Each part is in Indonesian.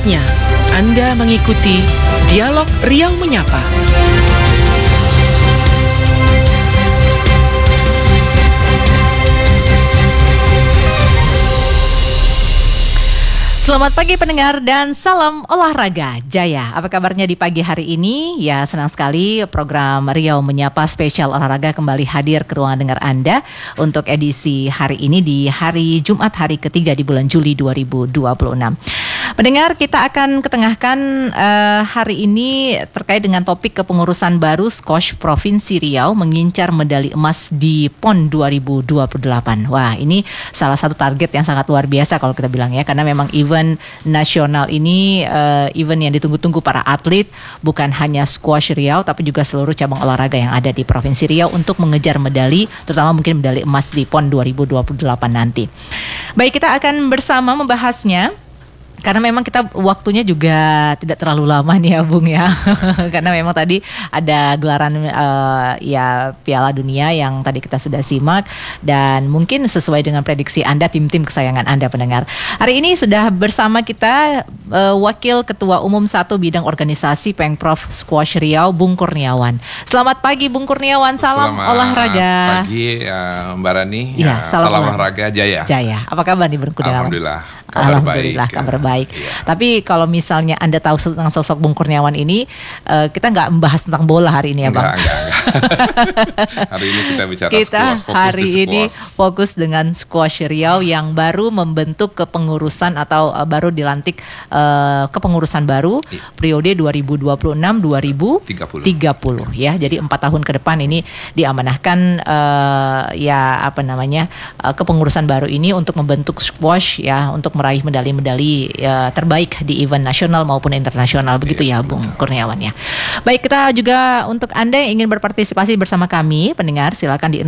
Saatnya Anda mengikuti Dialog Riau Menyapa. Selamat pagi pendengar dan salam olahraga Jaya. Apa kabarnya di pagi hari ini? Ya, senang sekali program Riau Menyapa spesial olahraga kembali hadir ke ruangan dengar Anda untuk edisi hari ini di hari Jumat, hari ketiga di bulan Juli 2026. Pendengar, kita akan ketengahkan hari ini terkait dengan topik kepengurusan baru Squash Provinsi Riau mengincar medali emas di PON 2028. Wah, ini salah satu target yang sangat luar biasa kalau kita bilang ya, karena memang event nasional ini event yang ditunggu-tunggu para atlet, bukan hanya squash Riau tapi juga seluruh cabang olahraga yang ada di Provinsi Riau untuk mengejar medali, terutama mungkin medali emas di PON 2028 nanti. Baik, kita akan bersama membahasnya. Karena memang kita waktunya juga tidak terlalu lama nih ya Bung ya. Karena memang tadi ada gelaran ya Piala Dunia yang tadi kita sudah simak. Dan mungkin sesuai dengan prediksi Anda, tim-tim kesayangan Anda pendengar. Hari ini sudah bersama kita Wakil Ketua Umum 1 Bidang Organisasi Pengprov Squash Riau, Bung Kurniawan. Selamat pagi Bung Kurniawan, salam olahraga. Selamat pagi Mbak Rani, ya, salam olahraga Jaya. Jaya, apa kabar nih Bung Kurniawan? Alhamdulillah, kabar baik. Iya. Tapi kalau misalnya Anda tahu tentang sosok Bung Kurniawan ini, kita nggak membahas tentang bola hari ini ya Bang? Enggak. Hari ini kita bicara squash, hari ini fokus dengan squash Riau yang baru membentuk kepengurusan atau baru dilantik kepengurusan baru periode 2026-2030 ya. Jadi 4 tahun ke depan ini diamanahkan kepengurusan baru ini untuk membentuk squash ya, untuk meraih medali-medali terbaik di event nasional maupun internasional, begitu ya Bung Kurniawan ya. Baik, kita juga untuk Anda yang ingin berpartisipasi bersama kami pendengar, silakan di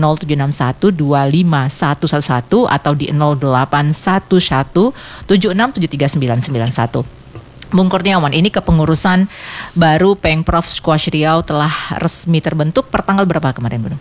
071251111 atau di 081176739991. Bung Kurniawan, ini kepengurusan baru Pengprov Squash Riau telah resmi terbentuk per tanggal berapa kemarin Bung?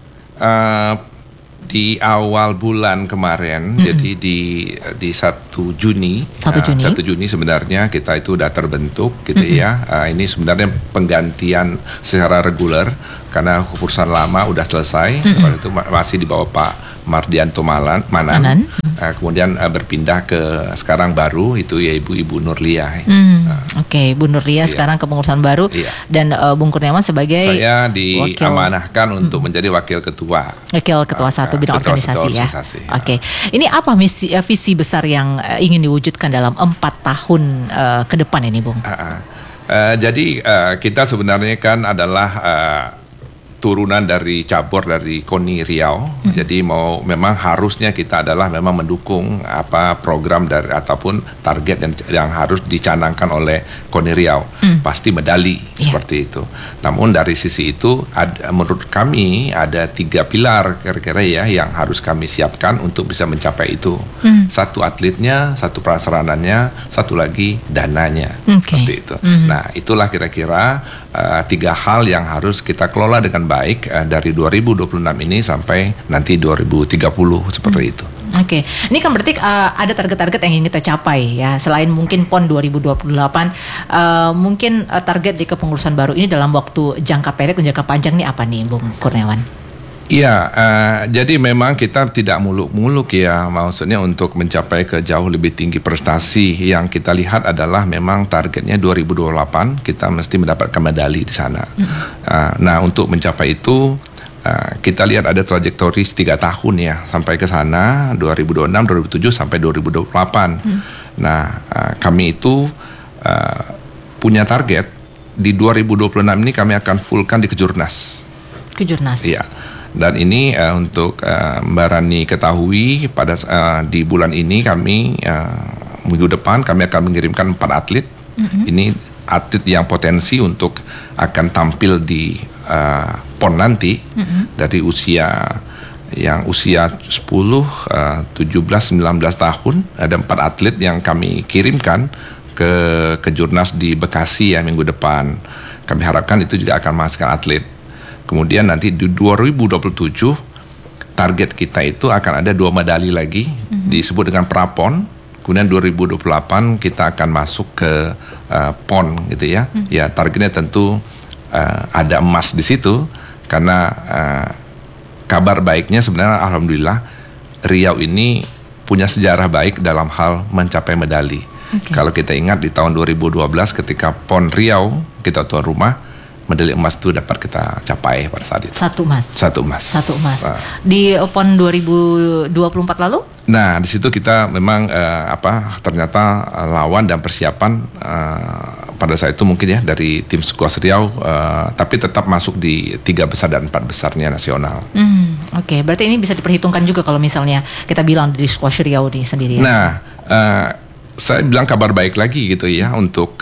Di awal bulan kemarin, jadi di 1 Juni. 1 Juni sebenarnya kita itu sudah terbentuk gitu ya. Ini sebenarnya penggantian secara reguler karena kepengurusan lama udah selesai. Waktu itu masih di bawah Pak Mardianto Manan. Kemudian berpindah ke sekarang baru itu ya Ibu Nurlia. Oke, Bu Nurlia sekarang kepengurusan baru dan Bung Kurniawan sebagai saya diamanahkan untuk menjadi wakil ketua. Wakil ketua 1 bidang organisasi ya. Oke. Ini apa visi besar yang ingin diwujudkan dalam 4 tahun ke depan ini, Bung? Jadi kita sebenarnya kan adalah turunan dari cabur dari KONI Riau. Jadi memang harusnya kita adalah memang mendukung program dari ataupun target yang harus dicanangkan oleh KONI Riau. Pasti medali seperti itu. Namun dari sisi itu menurut kami ada 3 pilar kira-kira ya yang harus kami siapkan untuk bisa mencapai itu. Satu atletnya, satu prasarananya, satu lagi dananya. Seperti itu. Nah, itulah kira-kira 3 hal yang harus kita kelola dengan baik dari 2026 ini sampai nanti 2030 seperti itu. Oke, ini kan berarti ada target-target yang ingin kita capai ya. Selain mungkin PON 2028, mungkin target di kepengurusan baru ini dalam waktu jangka pendek dan jangka panjang ini apa nih Bung Kurniawan? Iya, jadi memang kita tidak muluk-muluk ya, maksudnya untuk mencapai ke jauh lebih tinggi prestasi. Yang kita lihat adalah memang targetnya 2028 kita mesti mendapatkan medali di sana. Nah, untuk mencapai itu kita lihat ada trajektoris 3 tahun ya sampai ke sana 2026, 2027 sampai 2028. Nah, kami itu punya target di 2026 ini kami akan fullkan di Kejurnas. Iya. Dan ini untuk Mbak Rani ketahui pada di bulan ini kami minggu depan kami akan mengirimkan 4 atlet. Ini atlet yang potensi untuk akan tampil di PON nanti dari usia 10, 17, 19 tahun. Ada 4 atlet yang kami kirimkan ke Kejurnas di Bekasi ya minggu depan. Kami harapkan itu juga akan menghasilkan atlet. Kemudian nanti di 2027 target kita itu akan ada 2 medali lagi disebut dengan Prapon Kemudian 2028 kita akan masuk ke PON gitu ya. Ya targetnya tentu ada emas di situ karena kabar baiknya sebenarnya alhamdulillah Riau ini punya sejarah baik dalam hal mencapai medali. Kalau kita ingat di tahun 2012 ketika PON Riau kita tuan rumah, medali emas itu dapat kita capai pada saat itu. Satu emas. Nah. Di PON 2024 lalu? Nah, di situ kita memang ternyata lawan dan persiapan pada saat itu mungkin ya dari tim squash Riau, tapi tetap masuk di 3 besar dan 4 besarnya nasional. Oke, berarti ini bisa diperhitungkan juga kalau misalnya kita bilang di squash Riau di sendiri. Nah, saya bilang kabar baik lagi gitu ya untuk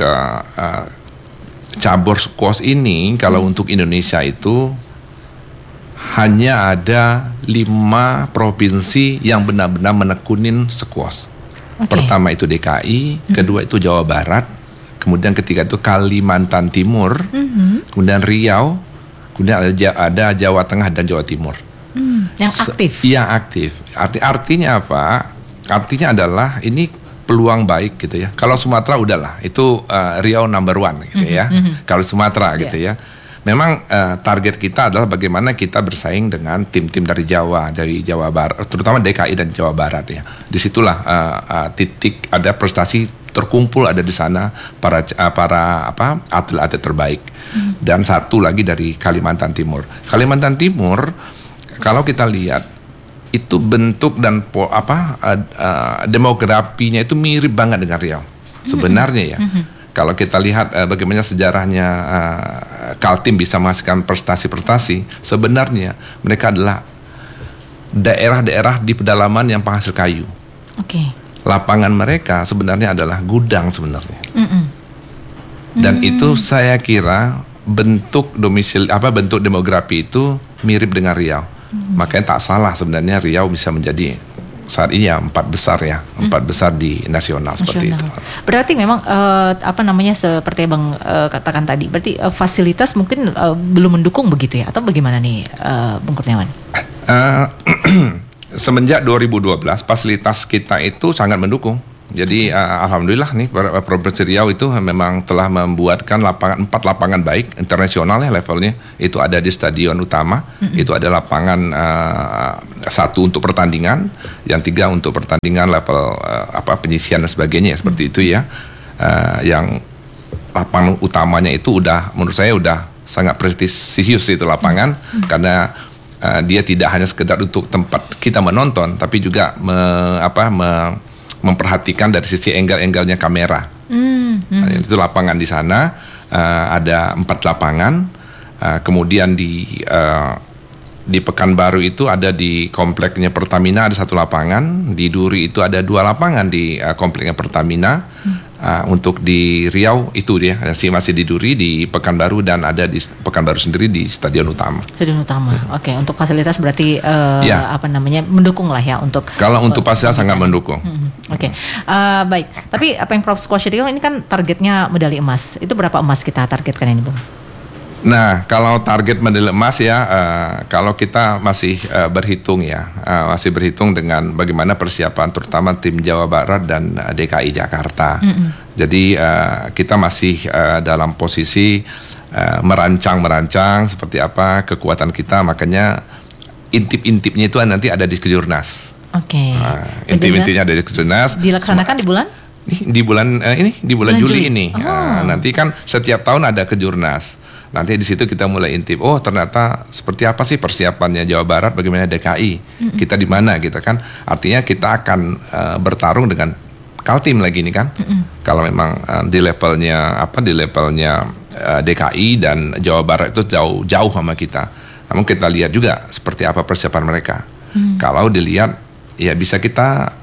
cabur squash ini. Kalau untuk Indonesia itu hanya ada 5 provinsi yang benar-benar menekunin squash. Pertama itu DKI, kedua itu Jawa Barat, kemudian ketiga itu Kalimantan Timur, kemudian Riau, kemudian ada Jawa Tengah dan Jawa Timur. Yang aktif? Yang aktif. Artinya apa? Artinya adalah ini peluang baik gitu ya. Kalau Sumatera udahlah, itu Riau number 1 gitu ya. Kalau Sumatera gitu ya. Memang target kita adalah bagaimana kita bersaing dengan tim-tim dari Jawa Barat, terutama DKI dan Jawa Barat ya. Disitulah titik ada prestasi terkumpul ada di sana para atlet-atlet terbaik. Dan satu lagi dari Kalimantan Timur. Kalimantan Timur kalau kita lihat itu bentuk dan demografinya itu mirip banget dengan Riau sebenarnya ya. Kalau kita lihat bagaimana sejarahnya Kaltim bisa menghasilkan prestasi-prestasi, sebenarnya mereka adalah daerah-daerah di pedalaman yang penghasil kayu. Lapangan mereka sebenarnya adalah gudang sebenarnya. Dan itu saya kira bentuk bentuk demografi itu mirip dengan Riau. Makanya tak salah sebenarnya Riau bisa menjadi saat ini ya 4 besar ya, 4 besar di nasional seperti itu. Berarti memang seperti Bang katakan tadi, berarti fasilitas mungkin belum mendukung begitu ya, atau bagaimana nih Bung Kurniawan? Semenjak 2012 fasilitas kita itu sangat mendukung. Jadi alhamdulillah nih Provinsi Riau itu memang telah membuatkan 4 lapangan baik internasional ya levelnya. Itu ada di stadion utama, itu ada lapangan 1 untuk pertandingan, yang 3 untuk pertandingan level penyisian dan sebagainya seperti itu ya. Yang lapangan utamanya itu menurut saya udah sangat prestisius itu lapangan karena dia tidak hanya sekedar untuk tempat kita menonton, tapi juga memperhatikan dari sisi angle-angle-nya kamera. Itu lapangan di sana ada 4 lapangan. Kemudian di Pekanbaru itu ada di kompleknya Pertamina ada 1 lapangan. Di Duri itu ada 2 lapangan di kompleknya Pertamina. Untuk di Riau itu dia masih di Duri, di Pekanbaru, dan ada di Pekanbaru sendiri di Stadion Utama. Stadion Utama. Oke, untuk fasilitas berarti mendukung lah ya untuk. Kalau untuk fasilitas sangat mendukung. Baik. Tapi apa yang Prof Squash Riau ini kan targetnya medali emas. Itu berapa emas kita targetkan ini, Bung? Nah, kalau target medali emas ya, kalau kita masih masih berhitung dengan bagaimana persiapan terutama tim Jawa Barat dan DKI Jakarta. Jadi kita masih dalam posisi merancang seperti apa kekuatan kita, makanya intip-intipnya itu nanti ada di Kejurnas. Intip-intipnya ada di Kejurnas. Dilaksanakan di bulan? Di bulan Juli ini. Nanti kan setiap tahun ada Kejurnas. Nanti di situ kita mulai intip. Oh, ternyata seperti apa sih persiapannya Jawa Barat, bagaimana DKI? Kita di mana gitu kan? Artinya kita akan bertarung dengan Kaltim lagi nih kan. Kalau memang di levelnya DKI dan Jawa Barat itu jauh sama kita. Namun kita lihat juga seperti apa persiapan mereka. Kalau dilihat ya bisa kita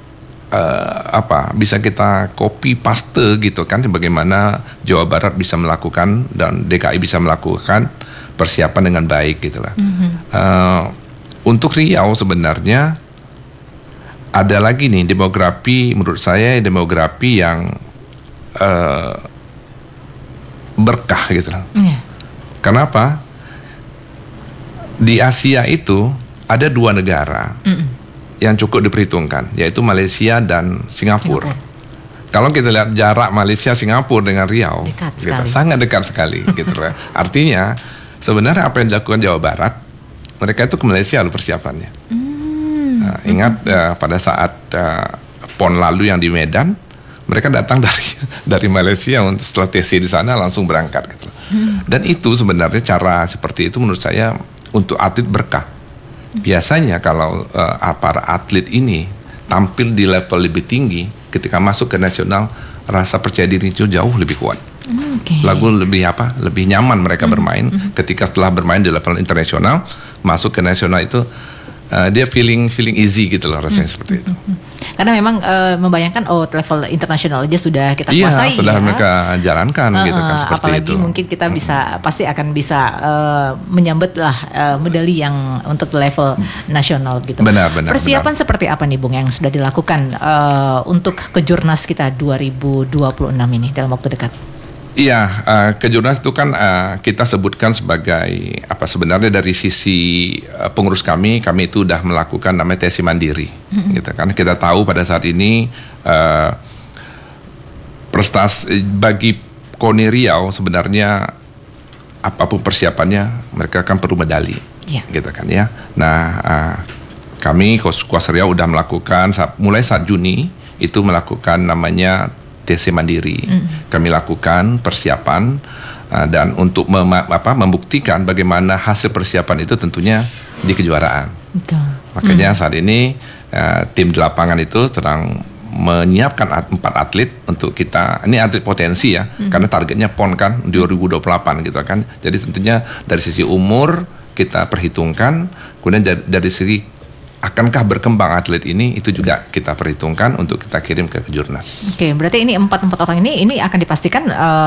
bisa kita copy paste gitu kan, bagaimana Jawa Barat bisa melakukan dan DKI bisa melakukan persiapan dengan baik gitu lah. Untuk Riau sebenarnya ada lagi nih demografi, menurut saya demografi yang berkah gitu lah. Kenapa? Di Asia itu ada 2 negara yang cukup diperhitungkan, yaitu Malaysia dan Singapura. Kalau kita lihat jarak Malaysia Singapura dengan Riau, dekat gitu, sekali. sangat dekat sekali. Gitu. Artinya sebenarnya apa yang dilakukan Jawa Barat, mereka itu ke Malaysia loh persiapannya. Ingat pada saat PON lalu yang di Medan, mereka datang dari Malaysia untuk setelah TC di sana langsung berangkat gitu. Dan itu sebenarnya cara seperti itu menurut saya untuk atlet berkah. Biasanya kalau para atlet ini tampil di level lebih tinggi, ketika masuk ke nasional rasa percaya diri itu jauh lebih kuat. Lagu lebih nyaman mereka bermain. Ketika setelah bermain di level internasional, masuk ke nasional itu dia feeling easy gitu loh rasanya seperti itu. Karena memang membayangkan level internasional aja sudah kita kuasai. Iya, sudah mereka jalankan gitu kan seperti apalagi itu. Mungkin kita pasti akan bisa menyambut lah medali yang untuk level nasional gitu. Benar. Persiapan seperti apa nih Bung yang sudah dilakukan untuk kejurnas kita 2026 ini dalam waktu dekat? Iya, kejurnas itu kan kita sebutkan sebagai sebenarnya dari sisi pengurus kami itu udah melakukan namanya TC mandiri, gitu kan. Kita tahu pada saat ini prestasi bagi KONI Riau sebenarnya apapun persiapannya mereka kan perlu medali, gitu kan ya. Nah, kami Kuasa Riau udah melakukan mulai saat Juni itu melakukan namanya TC mandiri. Kami lakukan persiapan dan untuk membuktikan bagaimana hasil persiapan itu tentunya di kejuaraan. Betul. Makanya saat ini tim di lapangan itu sedang menyiapkan 4 atlet untuk kita. Ini atlet potensi ya, karena targetnya PON kan 2028 gitu kan. Jadi tentunya dari sisi umur kita perhitungkan, kemudian dari segi akankah berkembang atlet ini itu juga kita perhitungkan untuk kita kirim ke kejurnas. Oke, berarti ini 4 orang ini akan dipastikan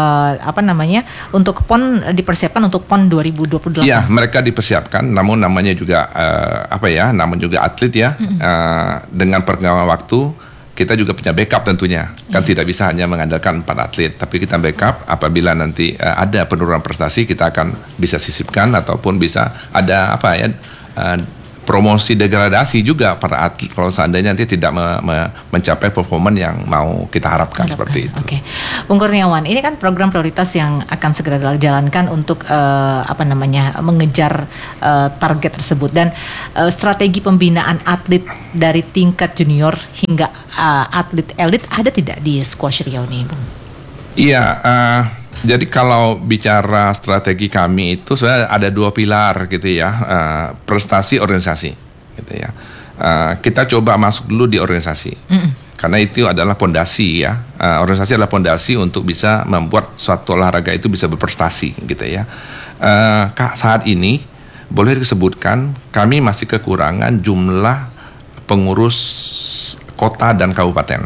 untuk PON dipersiapkan untuk PON 2028. Iya, mereka dipersiapkan, namun namanya juga namun juga atlet ya. Dengan perkembangan waktu kita juga punya backup tentunya. Kan tidak bisa hanya mengandalkan 4 atlet, tapi kita backup apabila nanti ada penurunan prestasi kita akan bisa sisipkan ataupun bisa ada promosi degradasi juga para atlet kalau seandainya nanti tidak mencapai performa yang mau kita harapkan seperti itu. Oke, Bung Kurniawan, ini kan program prioritas yang akan segera dijalankan untuk mengejar target tersebut dan strategi pembinaan atlet dari tingkat junior hingga atlet elit ada tidak di Squash Riau nih, Bung? Iya. Jadi kalau bicara strategi kami itu sebenarnya ada 2 pilar gitu ya, prestasi organisasi gitu ya. Kita coba masuk dulu di organisasi, karena itu adalah pondasi ya. Organisasi adalah pondasi untuk bisa membuat suatu olahraga itu bisa berprestasi gitu ya. Saat ini boleh disebutkan kami masih kekurangan jumlah pengurus kota dan kabupaten.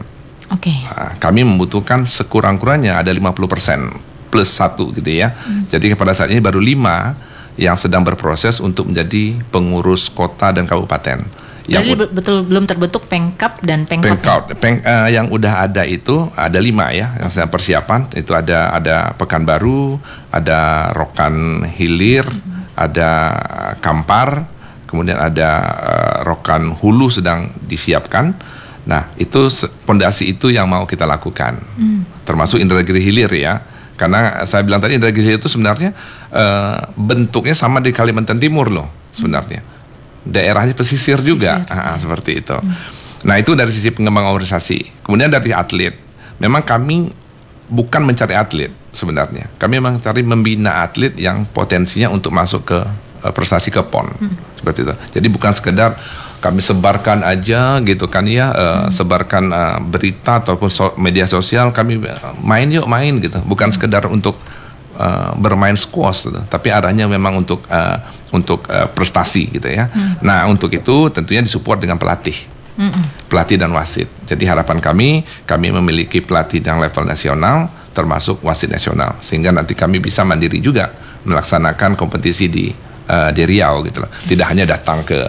Kami membutuhkan sekurang-kurangnya ada 50%. Plus 1 gitu ya. Jadi pada saat ini baru 5 yang sedang berproses untuk menjadi pengurus kota dan kabupaten. Jadi betul belum terbentuk Pengkap dan Pengkap. Yang udah ada itu ada 5 ya yang sedang persiapan. Itu ada Pekanbaru, ada Rokan Hilir, ada Kampar, kemudian ada Rokan Hulu sedang disiapkan. Nah, itu pondasi itu yang mau kita lakukan. Termasuk Indragiri Hilir ya. Karena saya bilang tadi Indragiri Hilir itu sebenarnya bentuknya sama di Kalimantan Timur loh sebenarnya. Daerahnya pesisir juga. Seperti itu. Nah, itu dari sisi pengembangan organisasi. Kemudian dari atlet. Memang kami bukan mencari atlet sebenarnya. Kami memang mencari membina atlet yang potensinya untuk masuk ke prestasi ke PON. Seperti itu. Jadi bukan sekedar kami sebarkan aja gitu kan ya, sebarkan berita ataupun media sosial, kami main gitu, bukan sekedar untuk bermain squash gitu, tapi arahnya memang untuk prestasi gitu ya. Nah, untuk itu tentunya disupport dengan pelatih dan wasit. Jadi harapan kami memiliki pelatih yang level nasional termasuk wasit nasional, sehingga nanti kami bisa mandiri juga melaksanakan kompetisi di Riau gitu loh. Tidak hanya datang ke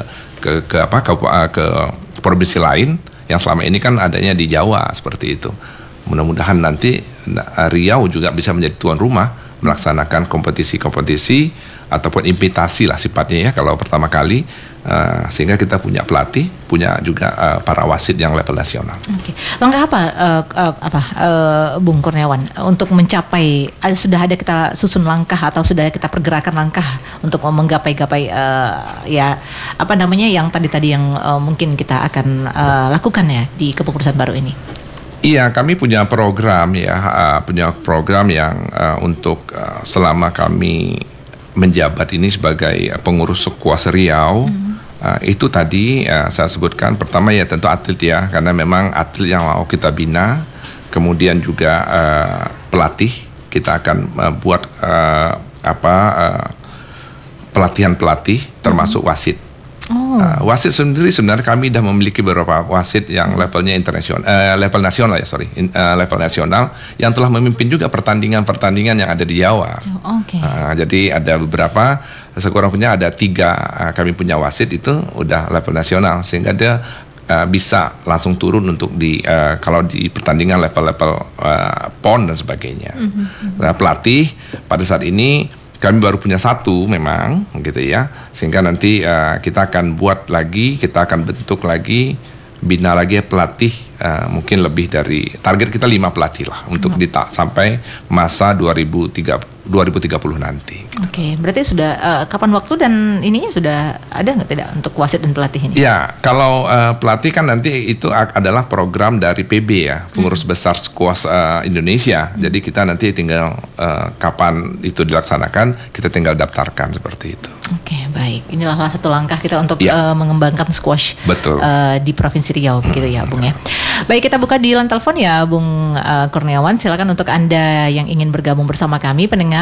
provinsi lain yang selama ini kan adanya di Jawa seperti itu. Mudah-mudahan nanti Riau juga bisa menjadi tuan rumah melaksanakan kompetisi-kompetisi ataupun invitasi lah sifatnya ya kalau pertama kali, sehingga kita punya pelatih, punya juga para wasit yang level nasional. Oke. Langkah apa Bung Kurniawan untuk mencapai, sudah ada kita susun langkah atau sudah kita pergerakan langkah untuk menggapai ya apa namanya yang tadi yang mungkin kita akan lakukan ya di kepengurusan baru ini? Iya, kami punya program yang untuk selama kami menjabat ini sebagai pengurus Squash Riau. Itu tadi saya sebutkan, pertama ya tentu atlet ya, karena memang atlet yang mau kita bina, kemudian juga pelatih, kita akan buat pelatihan pelatih termasuk wasit. Wasit sendiri sebenarnya kami sudah memiliki beberapa wasit yang levelnya level nasional yang telah memimpin juga pertandingan yang ada di Jawa. Okay. Jadi ada beberapa, sekurang-kurangnya ada 3 kami punya wasit itu udah level nasional, sehingga dia bisa langsung turun untuk kalau di pertandingan level-level PON dan sebagainya. Nah, pelatih pada saat ini kami baru punya 1 memang gitu ya, sehingga nanti kita akan buat lagi, kita akan bentuk lagi, bina lagi pelatih, mungkin lebih dari target kita 5 pelatih lah untuk sampai masa 2030 nanti. Oke, berarti sudah kapan waktu dan ininya sudah ada nggak tidak untuk wasit dan pelatih ini? Ya, kalau pelatih kan nanti itu adalah program dari PB ya, Pengurus Besar Squash Indonesia. Jadi kita nanti tinggal kapan itu dilaksanakan, kita tinggal daftarkan seperti itu. Oke, baik. Inilah salah satu langkah kita untuk mengembangkan squash. Betul. Di Provinsi Riau begitu ya, Bung ya. Baik, kita buka di line telepon ya, Bung Kurniawan. Silakan untuk Anda yang ingin bergabung bersama kami pendengar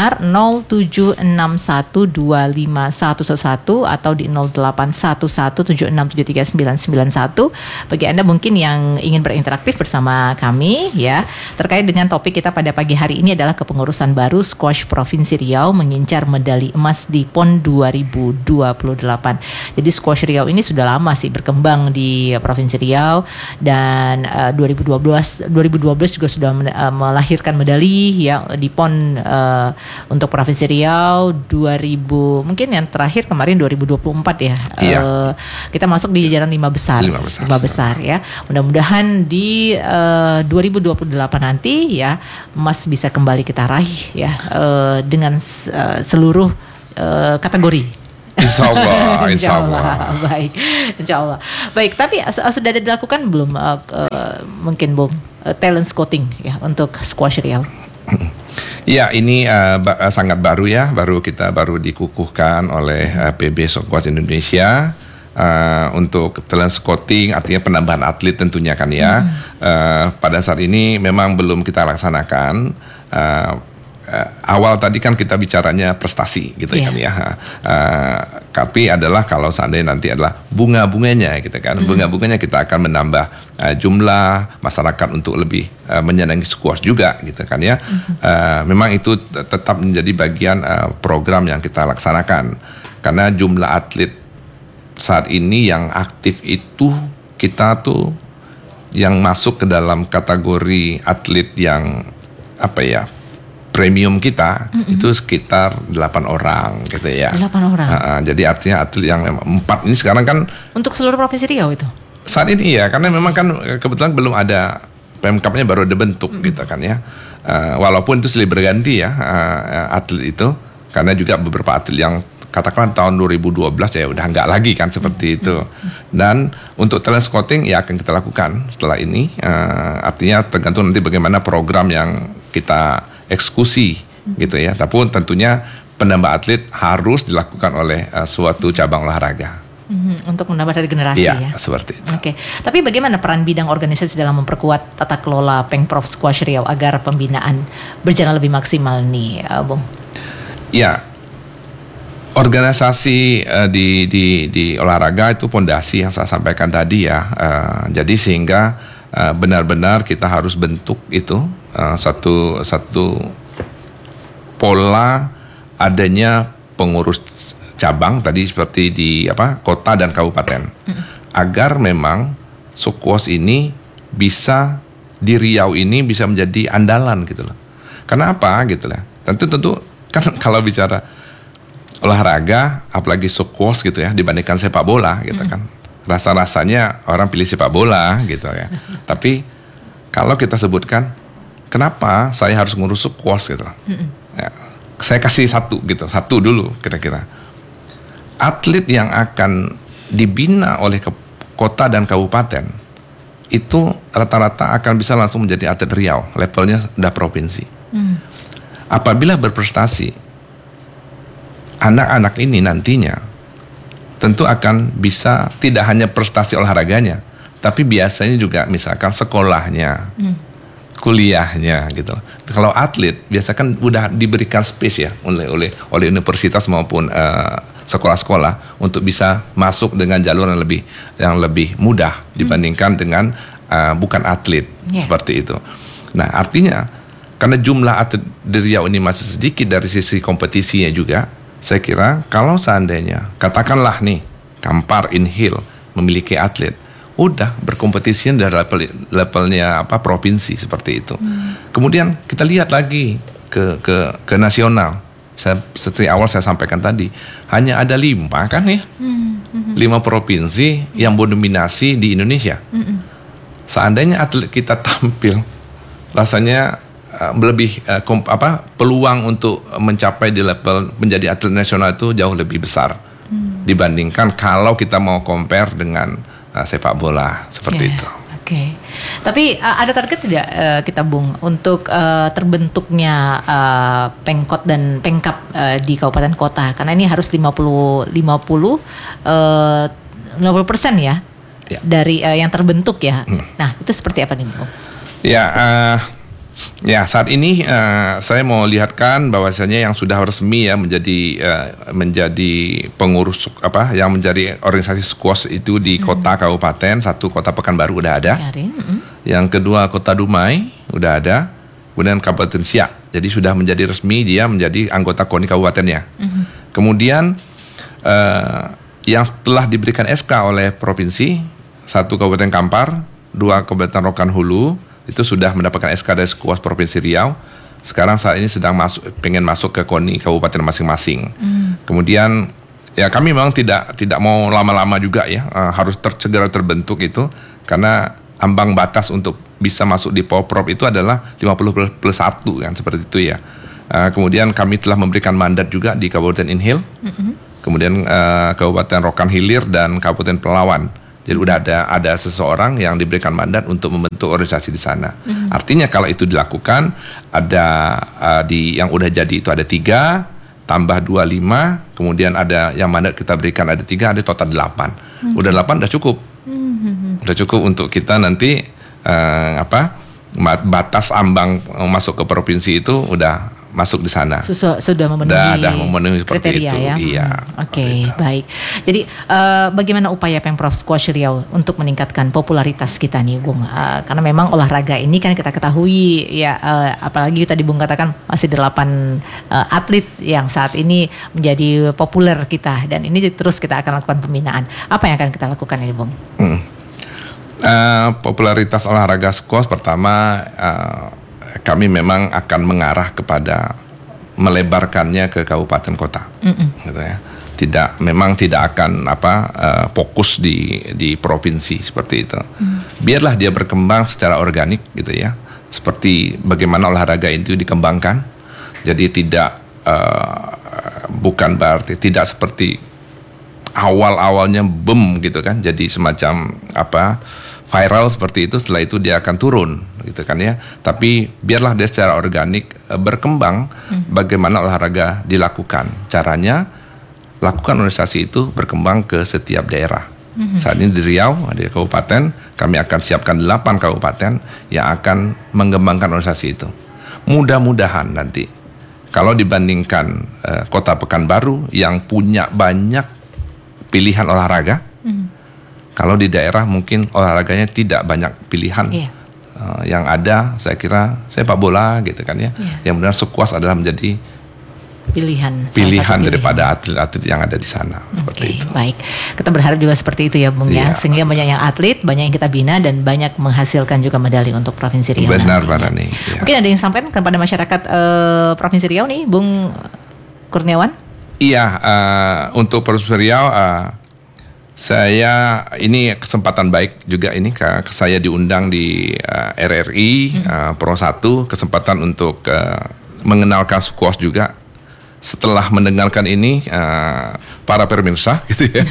0761251111 atau di 081176739991. Bagi Anda mungkin yang ingin berinteraksi bersama kami ya, terkait dengan topik kita pada pagi hari ini adalah kepengurusan baru squash Provinsi Riau mengincar medali emas di PON 2028. Jadi squash Riau ini sudah lama sih berkembang di Provinsi Riau, dan 2012 juga sudah melahirkan medali ya di PON untuk Provinsi Riau. 2000 mungkin yang terakhir kemarin 2024 ya. Kita masuk di jajaran 5 besar ya. Mudah-mudahan di 2028 nanti ya emas bisa kembali kita raih ya, dengan seluruh kategori. Insya Allah. Baik, Insya Allah. Baik, tapi sudah ada dilakukan belum mungkin Bung talent scouting ya untuk squash Riau? Ya, ini sangat baru ya, baru dikukuhkan oleh PB Squash Indonesia untuk talent scouting, artinya penambahan atlet tentunya kan ya. Pada saat ini memang belum kita laksanakan. Awal tadi kan kita bicaranya prestasi gitu kan ya. Tapi adalah kalau seandainya nanti adalah bunga-bunganya gitu kan. Bunga-bunganya kita akan menambah jumlah masyarakat untuk lebih menyenangi squash juga gitu kan ya. Memang itu tetap menjadi bagian program yang kita laksanakan. Karena jumlah atlet saat ini yang aktif itu kita tuh yang masuk ke dalam kategori atlet yang premium kita itu sekitar 8 orang gitu ya. 8 orang. Jadi artinya atlet yang 4 ini sekarang kan untuk seluruh Provinsi Riau itu? Saat ini ya, karena memang kan kebetulan belum ada PMK-nya, baru ada bentuk gitu kan ya. Walaupun itu silih berganti ya atlet itu, karena juga beberapa atlet yang katakanlah tahun 2012 ya udah nggak lagi kan seperti itu. Dan untuk talent scouting ya akan kita lakukan setelah ini. Artinya tergantung nanti bagaimana program yang kita eksekusi gitu ya. Tapi tentunya penambah atlet harus dilakukan oleh suatu cabang olahraga. Untuk menambah dari generasi ya. Seperti itu. Oke. Tapi bagaimana peran bidang organisasi dalam memperkuat tata kelola Pengprov Squash Riau agar pembinaan berjalan lebih maksimal nih, Bung? Ya. Organisasi di olahraga itu fondasi yang saya sampaikan tadi ya. Jadi sehingga benar-benar kita harus bentuk itu satu pola adanya pengurus cabang tadi seperti di kota dan kabupaten, agar memang squash ini bisa di Riau ini bisa menjadi andalan gitu loh. Kenapa gitu lah? Tentu kan kalau bicara olahraga, apalagi squash gitu ya, dibandingkan sepak bola gitu kan, rasa-rasanya orang pilih sepak bola gitu ya. Tapi kalau kita sebutkan, kenapa saya harus ngurus squash gitu? Ya, saya kasih satu dulu kira-kira. Atlet yang akan dibina oleh kota dan kabupaten itu rata-rata akan bisa langsung menjadi atlet Riau, levelnya udah provinsi. Apabila berprestasi, anak-anak ini nantinya tentu akan bisa tidak hanya prestasi olahraganya, tapi biasanya juga misalkan sekolahnya, kuliahnya gitu. Kalau atlet biasa kan udah diberikan space ya oleh universitas maupun sekolah-sekolah untuk bisa masuk dengan jalur yang lebih mudah dibandingkan dengan bukan atlet seperti itu. Nah, artinya karena jumlah atlet di Riau ini masih sedikit dari sisi kompetisinya juga, saya kira kalau seandainya katakanlah nih Kampar Inhil memiliki atlet, udah berkompetisi dari levelnya provinsi seperti itu. Kemudian kita lihat lagi ke nasional. Seperti awal saya sampaikan tadi, hanya ada 5 kan ya, 5 provinsi yang mendominasi di Indonesia. Seandainya atlet kita tampil, rasanya lebih peluang untuk mencapai di level menjadi atlet nasional itu jauh lebih besar dibandingkan kalau kita mau compare dengan sepak bola seperti itu. Oke. Tapi ada target tidak kita Bung untuk terbentuknya Pemkot dan Pemkap di kabupaten kota, karena ini harus 50% ya dari yang terbentuk ya. Nah, itu seperti apa nih Bung? Ya, saat ini saya mau lihatkan bahwasanya yang sudah resmi ya menjadi pengurus yang menjadi organisasi squash itu di kota kabupaten, 1 kota Pekanbaru udah ada. Yang kedua Kota Dumai udah ada. Kemudian Kabupaten Siak. Jadi sudah menjadi resmi dia menjadi anggota KONI kabupatennya. Kemudian yang telah diberikan SK oleh provinsi, 1 Kabupaten Kampar, 2 Kabupaten Rokan Hulu itu sudah mendapatkan SK dari squash Provinsi Riau. Sekarang saat ini sedang pengen masuk ke KONI kabupaten masing-masing. Kemudian ya kami memang tidak mau lama-lama juga ya, harus segera terbentuk itu karena ambang batas untuk bisa masuk di Poprov itu adalah 50+1 kan seperti itu ya. Kemudian kami telah memberikan mandat juga di Kabupaten Inhil, kemudian Kabupaten Rokan Hilir dan Kabupaten Pelawan. Jadi udah ada seseorang yang diberikan mandat untuk membentuk organisasi di sana. Artinya kalau itu dilakukan, ada yang udah jadi itu ada 3 tambah 2 5, kemudian ada yang mandat kita berikan ada 3, ada total 8. Udah 8 udah cukup. Udah cukup untuk kita nanti batas ambang masuk ke provinsi itu udah masuk di sana. Sudah memenuhi seperti kriteria itu. Ya. Iya. Oke, baik. Jadi bagaimana upaya Pemprov Squash Riau untuk meningkatkan popularitas kita nih, Bung? Karena memang olahraga ini kan kita ketahui ya, apalagi tadi Bung katakan masih 8 atlet yang saat ini menjadi populer kita, dan ini terus kita akan lakukan pembinaan. Apa yang akan kita lakukan ini, Bung? Popularitas olahraga squash pertama kami memang akan mengarah kepada melebarkannya ke kabupaten kota, gitu ya. Memang tidak akan fokus di provinsi seperti itu. Biarlah dia berkembang secara organik, gitu ya. Seperti bagaimana olahraga itu dikembangkan. Jadi bukan berarti tidak seperti awal-awalnya boom gitu kan. Jadi semacam viral seperti itu, setelah itu dia akan turun gitu kan ya. Tapi biarlah dia secara organik berkembang. Bagaimana olahraga dilakukan, caranya lakukan organisasi itu berkembang ke setiap daerah. Saat ini di Riau, di kabupaten, kami akan siapkan 8 kabupaten yang akan mengembangkan organisasi itu. Mudah-mudahan nanti kalau dibandingkan kota Pekanbaru yang punya banyak pilihan olahraga, kalau di daerah mungkin olahraganya tidak banyak pilihan. Yang ada saya kira sepak bola gitu kan ya. Yang benar squash adalah menjadi pilihan daripada atlet-atlet yang ada di sana. Seperti itu. Baik, kita berharap juga seperti itu ya Bung ya. Sehingga banyak yang atlet, banyak yang kita bina, dan banyak menghasilkan juga medali untuk Provinsi Riau. Benar Pak Rani. Mungkin ada yang sampaikan kepada masyarakat Provinsi Riau nih, Bung Kurniawan? Iya, untuk Provinsi Riau, saya ini kesempatan baik juga ini saya diundang di RRI Pro 1, kesempatan untuk mengenalkan squash juga. Setelah mendengarkan ini, para pemirsa gitu ya,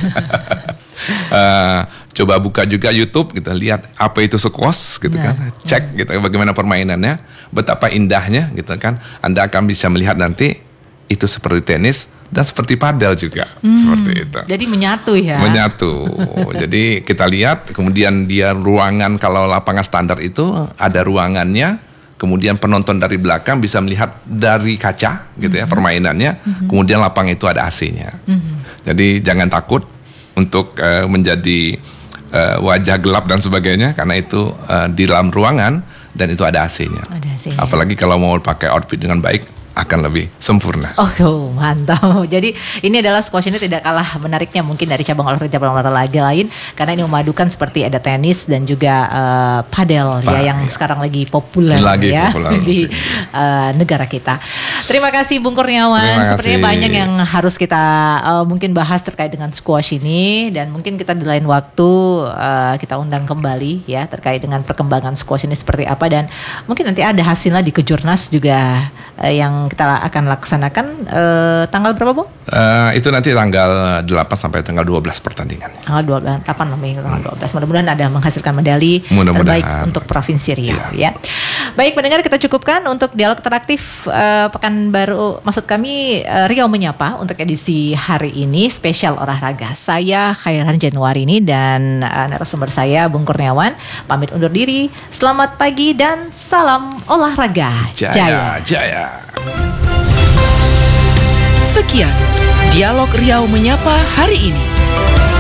coba buka juga YouTube, kita lihat apa itu squash gitu kan, cek gitu bagaimana permainannya, betapa indahnya gitu kan. Anda akan bisa melihat nanti itu seperti tenis dan seperti padel juga, seperti itu. Jadi menyatu ya. Menyatu. Jadi kita lihat, kemudian dia ruangan, kalau lapangan standar itu ada ruangannya. Kemudian penonton dari belakang bisa melihat dari kaca gitu ya permainannya. Kemudian lapang itu ada AC-nya. Jadi jangan takut untuk menjadi wajah gelap dan sebagainya, karena itu di dalam ruangan dan itu ada AC-nya. Apalagi kalau mau pakai outfit dengan baik, akan lebih sempurna. Oh, mantap. Jadi ini adalah squash ini tidak kalah menariknya mungkin dari cabang olahraga lain, karena ini memadukan seperti ada tenis dan juga padel ya yang sekarang lagi populer di negara kita. Terima kasih Bung Kurniawan. Sepertinya banyak yang harus kita mungkin bahas terkait dengan squash ini, dan mungkin kita di lain waktu kita undang kembali ya terkait dengan perkembangan squash ini seperti apa, dan mungkin nanti ada hasilnya di Kejurnas juga yang kita akan laksanakan tanggal berapa, Bung? Itu nanti tanggal 8 sampai tanggal 12 pertandingan. Tanggal 8 Mei tanggal 12. Mudah-mudahan ada menghasilkan medali terbaik untuk Provinsi Riau ya. Baik pendengar, kita cukupkan untuk dialog interaktif maksud kami Riau Menyapa untuk edisi hari ini spesial olahraga. Saya Khairan Januarini dan narasumber saya Bung Kurniawan pamit undur diri. Selamat pagi dan salam olahraga. Jaya. Sekian Dialog Riau Menyapa hari ini.